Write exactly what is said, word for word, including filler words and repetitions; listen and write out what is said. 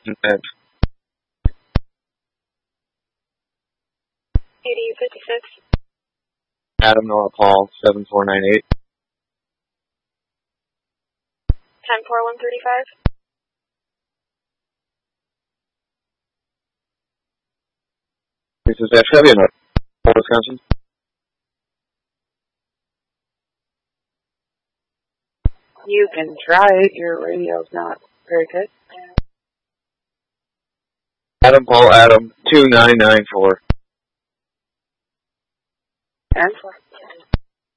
Net. eighty fifty-six. Adam Noah Paul, seven four nine eight. ten four one thirty-five. This is F W in Wisconsin. You can try it. Your radio's not very good. Adam Paul Adam, two nine nine four. And four.